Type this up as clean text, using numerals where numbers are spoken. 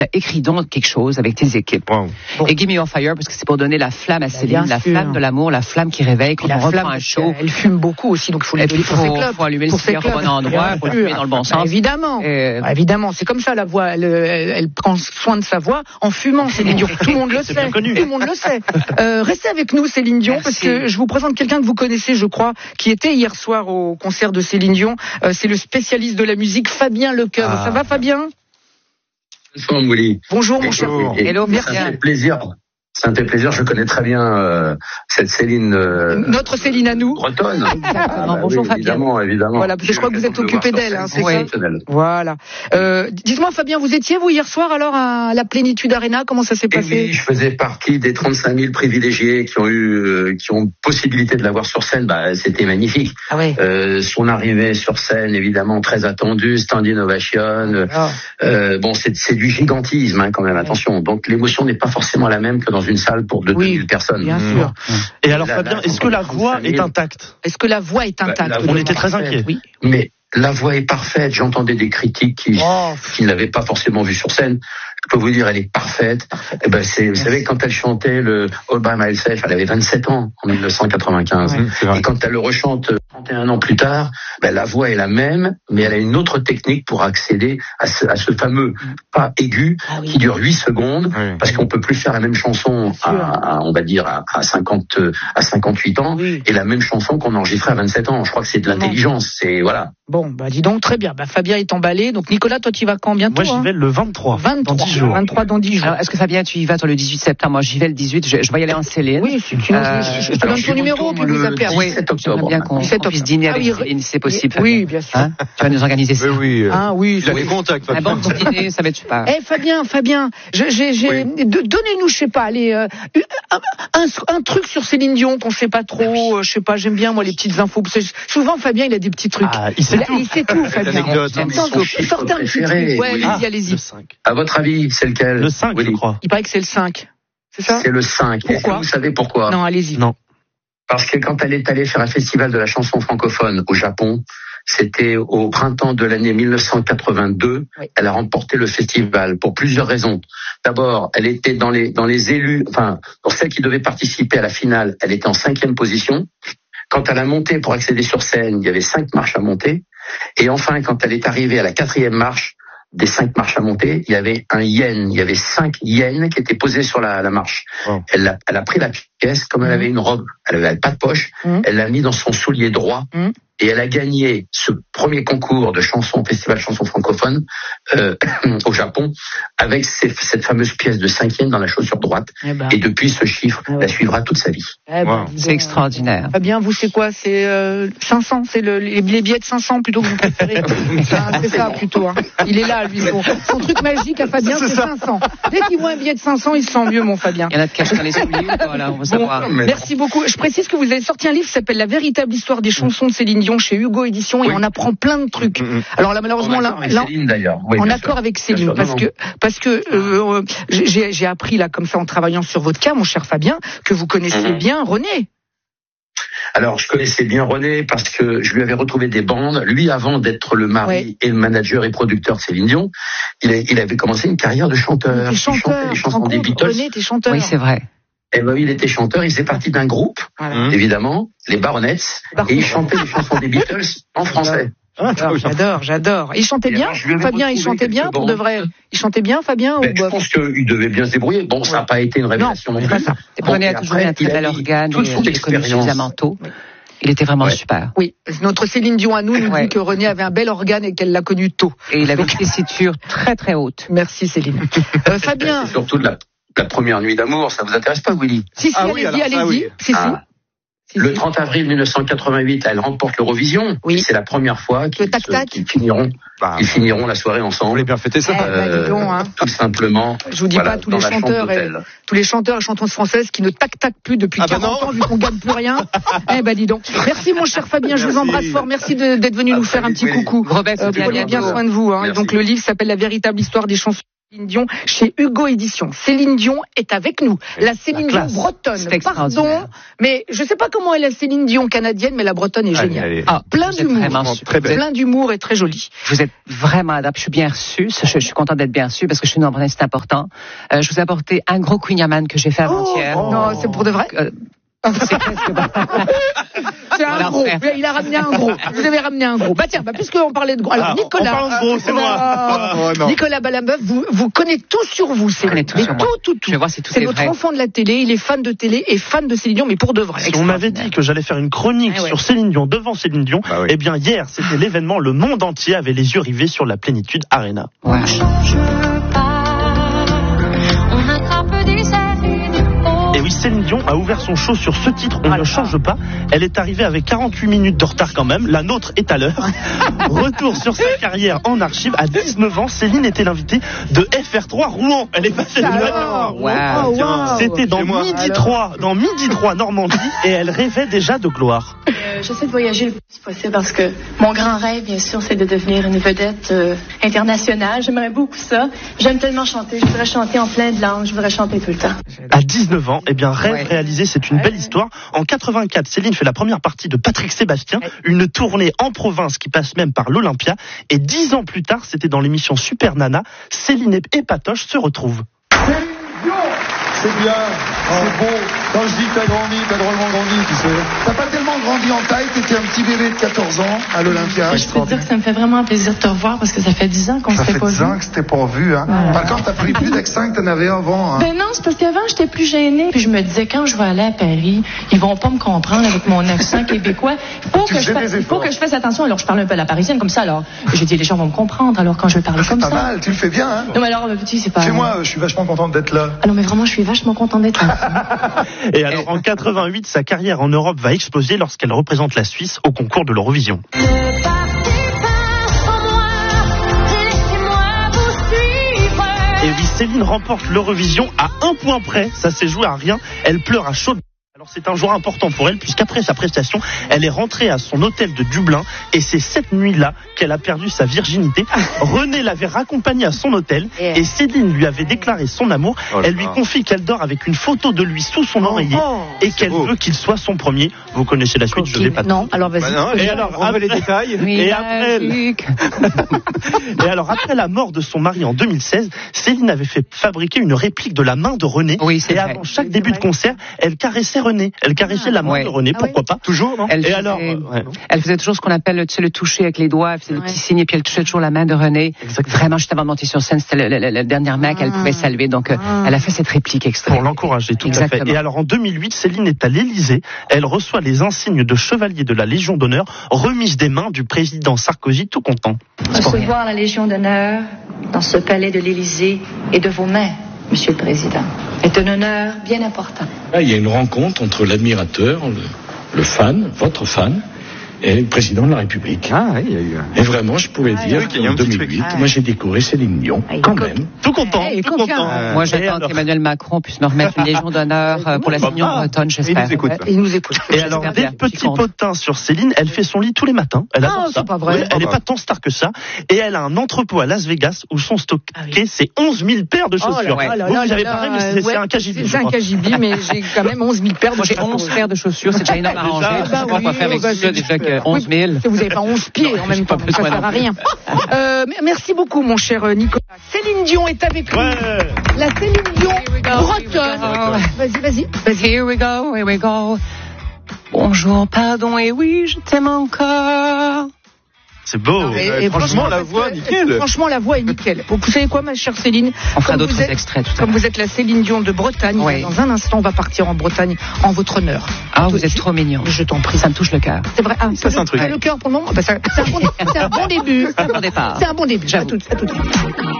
écris donc quelque chose avec tes équipes. Wow. Bon. Et Give Me Your Fire, parce que c'est pour donner la flamme à Céline, la flamme de l'amour, la flamme qui réveille quand on reprend un show. Elle fume beaucoup aussi, donc il faut lui donner pour ses clubs. Il faut allumer le cigare au bon endroit, pour le fumer dans le bon sens. Évidemment, c'est comme ça la voix. Elle prend soin de sa voix en fumant, Céline Dion. Tout le monde le sait. Tout le monde le sait. Restez avec nous, Céline Dion, parce que je vous présente quelqu'un que vous connaissez, je crois, qui était hier soir au concert de Céline Dion. C'est le spécialiste de la musique, Fabien Lecoeuvre. Ça va, Fabien? Bonjour, Willy. Bonjour, mon cher. Hello, merci. Ça me fait plaisir. Ça me fait plaisir. Je connais très bien cette Céline. Notre Céline à nous. Bretonne. Exactement. Bonjour, Fabien. Évidemment. Voilà, parce que je crois que vous êtes occupé d'elle, hein, c'est ça. Voilà. Dites-moi, Fabien, vous étiez, vous, hier soir, alors, à la Plénitude Arena? Comment ça s'est passé? Oui, je faisais partie des 35 000 privilégiés qui ont possibilité de la voir sur scène. C'était magnifique. Ah ouais. Son arrivée sur scène, évidemment, très attendue, standing ovation. Bon, c'est du gigantisme, hein, quand même, attention. Donc, l'émotion n'est pas forcément la même que dans une salle pour 2000 personnes. Bien sûr. Et alors, Fabien, est-ce que la voix est intacte? Est-ce que la voix est intacte? On était très inquiets. Oui. Mais la voix est parfaite. J'entendais des critiques qui ne l'avaient pas forcément vue sur scène. Je peux vous dire, elle est parfaite. Vous savez, quand elle chantait le All by Myself, elle avait 27 ans en 1995. Et quand elle le rechante 31 ans plus tard, la voix est la même, mais elle a une autre technique pour accéder à ce fameux pas aigu qui dure 8 secondes, parce qu'on peut plus faire la même chanson on va dire à 58 ans et la même chanson qu'on enregistrait à 27 ans. Je crois que c'est de l'intelligence. C'est voilà. Bon, dis donc, très bien. Fabien est emballé. Donc, Nicolas, toi, tu y vas quand bientôt? Moi, j'y vais le 23. Dans 10 jours. 23 dans 10 jours. Alors, est-ce que Fabien, tu y vas, toi, le 18 septembre? Moi, j'y vais le 18. Je vais y aller en Céline. Oui, je te donne ton numéro, puis vous appelez. Le 17 octobre. Bien qu'on puisse dîner avec Céline, si c'est possible. Oui, bien sûr. Tu vas nous organiser ça. Oui. Oui. Il a des contacts, Un bon petit dîner, ça va être super. Fabien, donnez-nous, je sais pas, allez, un truc sur Céline Dion qu'on sait pas trop. Je sais pas, j'aime bien, moi, les petites infos. Parce que souvent, Fabien, il a des petits trucs. Il sait tout. Il sait tout, Fabien. Sortez un petit truc. Ouais, allez-y. À votre avis, c'est lequel? Le 5, je crois. Il paraît que c'est le 5. C'est ça? C'est le 5. Pourquoi? Vous savez pourquoi? Non, allez-y. Non. Parce que quand elle est allée faire un festival de la chanson francophone au Japon, c'était au printemps de l'année 1982, elle a remporté le festival pour plusieurs raisons. D'abord, elle était dans les élus, dans celles qui devaient participer à la finale, elle était en 5e position. Quand elle a monté pour accéder sur scène, il y avait 5 marches à monter. Et enfin, quand elle est arrivée à la 4e marche, des 5 marches à monter, il y avait un yen, il y avait 5 yens qui étaient posés sur la marche. Oh. Elle a pris la pièce, comme elle avait une robe, elle avait pas de poche, elle l'a mis dans son soulier droit, et elle a gagné ce premier concours de chansons, festival chanson francophone, au Japon, avec cette fameuse pièce de 5 yens dans la chaussure droite. Et depuis, ce chiffre la suivra toute sa vie. C'est extraordinaire. Fabien, vous, c'est quoi? C'est 500, c'est les billets de 500 plutôt que vous préférez. C'est ça plutôt. Hein. Il est là, lui. Son truc magique à Fabien, c'est 500. Dès qu'il voit un billet de 500, il se sent mieux, mon Fabien. Il y en a de cache dans les souliers. Voilà, on va savoir. Merci beaucoup. Je précise que vous avez sorti un livre qui s'appelle La véritable histoire des chansons de Céline Dion chez Hugo Édition, et on apprend plein de trucs. Alors là, malheureusement, Céline, d'ailleurs. En accord avec Céline, parce que j'ai appris là comme ça en travaillant sur votre cas, mon cher Fabien, que vous connaissiez bien René. Alors, je connaissais bien René parce que je lui avais retrouvé des bandes. Lui, avant d'être le mari et le manager et producteur de Céline Dion, il avait commencé une carrière de chanteur. Il chantait les chansons des Beatles. René était chanteur. Oui, c'est vrai. Et il était chanteur, il faisait partie d'un groupe, évidemment, les Baronets, et il chantait les chansons des Beatles en français. J'adore. Il chantait bien, Fabien, il chantait bien pour de vrai. Il chantait bien, Fabien, ou je pense qu'il devait bien se débrouiller. Bon, ça n'a pas été une révélation non plus. C'est pas ça. René a toujours un très bel organe, il est connu suffisamment tôt. Il était vraiment super. Oui, notre Céline Dion à nous dit que René avait un bel organe et qu'elle l'a connu tôt. Et il avait une tessiture très très haute. Merci Céline. Fabien. C'est surtout de la première nuit d'amour, ça vous intéresse pas, Willy? Si, allez-y. Le 30 avril 1988, elle remporte l'Eurovision. Oui. C'est la première fois qu'ils finiront la soirée ensemble. Vous voulez bien fêter ça? Tout simplement. Je vous dis pas tous les chanteurs et chanteuses françaises qui ne tac-tac plus depuis 40 ans vu qu'on gagne plus rien. Dis donc. Merci mon cher Fabien, je vous embrasse fort. Merci d'être venu nous faire un petit coucou. Prenez bien soin de vous. Donc le livre s'appelle La véritable histoire des chansons. Céline Dion chez Hugo Éditions. Céline Dion est avec nous. La Céline Dion bretonne. Pardon, mais je sais pas comment est la Céline Dion canadienne, mais la bretonne est géniale. Plein d'humour. Plein d'humour et très jolie. Vous êtes vraiment adapté. Je suis bien reçue. Je suis contente d'être bien reçue parce que je suis une Bretagne, c'est important. Je vous ai apporté un gros Queen Yaman que j'ai fait avant-hier. Non, c'est pour de vrai. C'est presque c'est un gros. Il a ramené un gros. Vous avez ramené un gros. Tiens, puisqu'on parlait de gros. Alors, Nicolas. En parlant de gros, c'est moi. Nicolas Ballabeuf, vous connaissez tout sur vous. Je connais tout sur moi. Tout. Je vais voir si tout c'est votre enfant de la télé. Il est fan de télé et fan de Céline Dion, mais pour de vrai. Si on m'avait dit que j'allais faire une chronique sur Céline Dion devant Céline Dion, eh bien, hier, c'était l'événement. Le monde entier avait les yeux rivés sur la Plénitude Arena. Ouais. Et oui, Céline Dion a ouvert son show sur ce titre, On ne change pas. Elle est arrivée avec 48 minutes de retard quand même. La nôtre est à l'heure. Retour sur sa carrière en archive. À 19 ans, Céline était l'invitée de FR3 Rouen. Elle est passée de Rouen. C'était dans Midi 3 Normandie et elle rêvait déjà de gloire. J'essaie de voyager le plus possible parce que mon grand rêve, bien sûr, c'est de devenir une vedette internationale. J'aimerais beaucoup ça. J'aime tellement chanter. Je voudrais chanter en plein de langues. Je voudrais chanter tout le temps. À 19 ans, eh bien, rêve réalisé, c'est une belle histoire. En 84, Céline fait la première partie de Patrick Sébastien, une tournée en province qui passe même par l'Olympia. Et 10 ans plus tard, c'était dans l'émission Super Nana, Céline et Patoche se retrouvent. C'est bien, c'est beau. Quand je dis que t'as grandi, t'as drôlement grandi, tu sais. T'as pas tellement grandi en taille, t'étais un petit bébé de 14 ans à l'Olympia. Je peux te dire que ça me fait vraiment plaisir de te revoir parce que ça fait 10 ans qu'on s'était pas vu. Ça fait 10 ans que c'était pas vu, hein. Par contre, t'as pris plus d'accent que t'en avais avant, hein. Ben non, c'est parce qu'avant, j'étais plus gênée. Puis je me disais, quand je vais aller à Paris, ils vont pas me comprendre avec mon accent québécois. Il faut que je fasse attention. Alors, je parle un peu à la parisienne comme ça, alors. J'ai dit, les gens vont me comprendre, alors quand je vais parler comme ça. Pas mal, tu le fais bien, hein. Non, mais alors, petit, c'est pas. Fais-moi, je suis vachement contente d'être là. Ah non, mais vraiment, je suis vachement contente d'être là. Et alors, en 88, sa carrière en Europe va exploser lorsqu'elle représente la Suisse au concours de l'Eurovision. Et oui, Céline remporte l'Eurovision à 1 point près. Ça s'est joué à rien. Elle pleure à chaudes. Alors c'est un jour important pour elle puisqu'après sa prestation, elle est rentrée à son hôtel de Dublin et c'est cette nuit-là qu'elle a perdu sa virginité. René l'avait raccompagnée à son hôtel et Céline lui avait déclaré son amour. Elle lui confie qu'elle dort avec une photo de lui sous son oreiller et qu'elle veut qu'il soit son premier. Vous connaissez la suite, je vais pas. Non, alors vas-y. Et alors, on veut les détails. Et alors après la mort de son mari en 2016, Céline avait fait fabriquer une réplique de la main de René. Oui, et avant chaque début de concert, elle caressait René. Elle caressait la main de René, pourquoi pas. Toujours, non? Elle faisait toujours ce qu'on appelle le toucher avec les doigts, elle faisait des petits signes et puis elle touchait toujours la main de René. Exactement. Vraiment, juste avant de monter sur scène, c'était la dernière main qu'elle pouvait saluer. Donc, elle a fait cette réplique extrême. Pour l'encourager, tout à fait. Et alors, en 2008, Céline est à l'Élysée. Elle reçoit les insignes de chevalier de la Légion d'honneur, remise des mains du président Sarkozy, tout content. Recevoir la Légion d'honneur dans ce palais de l'Élysée et de vos mains, Monsieur le Président, est un honneur bien important. Là, il y a une rencontre entre l'admirateur, le fan, votre fan, et le président de la République. Il y a eu. Et vraiment, je pouvais dire qu'en 2008, moi j'ai décoré Céline Dion, quand même. Tout content, tout content. Moi, j'attends qu'Emmanuel Macron puisse me remettre une Légion d'honneur pour la Céline bretonne, j'espère. Il nous écoute. Et alors, des petits potins sur Céline, elle fait son lit tous les matins. Elle adore ça. C'est pas vrai. Elle n'est pas tant star que ça. Et elle a un entrepôt à Las Vegas où sont stockés ses 11 000 paires de chaussures. Vous avez pareil, mais c'est un cagibi. C'est un cagibi, mais j'ai quand même 11 000 paires de chaussures. J'ai 11 paires de chaussures, c'est déjà énorme à ranger. Je sais pas quoi faire avec ça, déjà que 11 000. Vous n'avez pas 11 pieds en même temps, ça ne sert à rien. Merci beaucoup, mon cher Nicolas. Céline Dion est avec nous. La Céline Dion bretonne. Vas-y. Here we go. Bonjour, pardon, et oui, je t'aime encore. C'est beau. Franchement, la voix, nickel. Franchement, la voix est nickel. Vous savez quoi, ma chère Céline? On fera d'autres extraits tout à l'heure. Comme vous êtes la Céline Dion de Bretagne, dans un instant, on va partir en Bretagne en votre honneur. Vous êtes trop mignon. Je t'en prie. Ça me touche le cœur. C'est vrai. C'est un truc. Le cœur pour le moment. C'est un bon début. C'est un bon départ. C'est un bon début. À tout de suite.